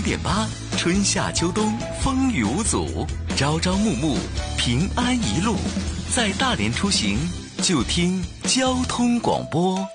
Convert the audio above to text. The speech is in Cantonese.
90.8，春夏秋冬风雨无阻，朝朝暮暮平安一路。在大连出行就听交通广播。